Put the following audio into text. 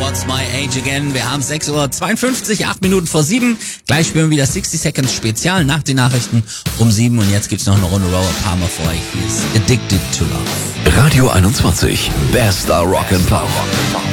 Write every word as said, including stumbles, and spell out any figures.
What's My Age Again? Wir haben sechs Uhr zweiundfünfzig, acht Minuten vor sieben. Gleich spielen wir wieder sixty Seconds Spezial nach den Nachrichten um sieben. Und jetzt gibt's noch eine Runde Robert Palmer für euch. Hier ist Addicted to Love. Radio einundzwanzig, bester Rock and Pop.